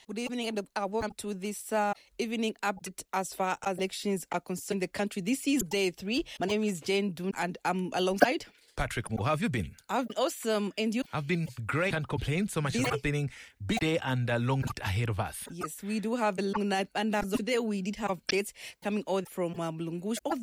Good evening and welcome to this evening update as far as elections are concerned in the country. This is day 3. My name is Jane Dun and I'm alongside Patrick Moore. How have you been? I've been awesome. And you? I've been great. Can't complain. So much is happening. Big day and a long night ahead of us. Yes, we do have a long night. And as of today, we did have updates coming out from Mlungush.